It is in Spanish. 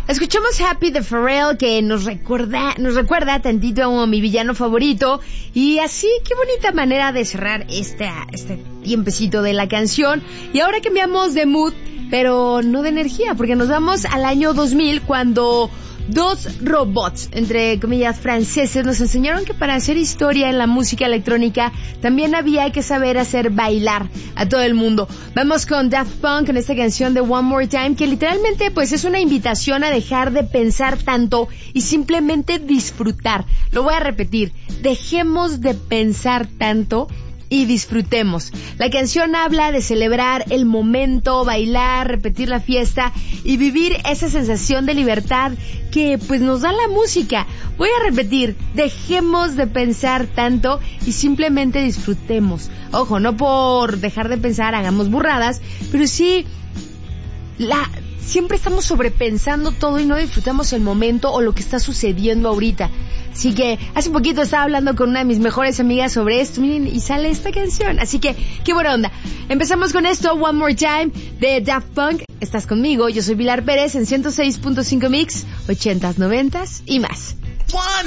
Escuchamos Happy de Pharrell, que nos recuerda tantito a mi villano favorito. Y así, qué bonita manera de cerrar este tiempecito de la canción. Y ahora cambiamos de mood, pero no de energía, porque nos vamos al año 2000, cuando dos robots, entre comillas, franceses, nos enseñaron que para hacer historia en la música electrónica también había que saber hacer bailar a todo el mundo. Vamos con Daft Punk en esta canción de One More Time, que literalmente pues es una invitación a dejar de pensar tanto y simplemente disfrutar. Lo voy a repetir, dejemos de pensar tanto y disfrutemos. La canción habla de celebrar el momento, bailar, repetir la fiesta y vivir esa sensación de libertad que pues nos da la música. Voy a repetir, dejemos de pensar tanto y simplemente disfrutemos. Ojo, no por dejar de pensar hagamos burradas, pero sí siempre estamos sobrepensando todo y no disfrutamos el momento o lo que está sucediendo ahorita. Así que hace poquito estaba hablando con una de mis mejores amigas sobre esto, miren, y sale esta canción. Así que, qué buena onda. Empezamos con esto, One More Time, de Daft Punk. Estás conmigo, yo soy Pilar Pérez en 106.5 Mix, 80s, 90s y más.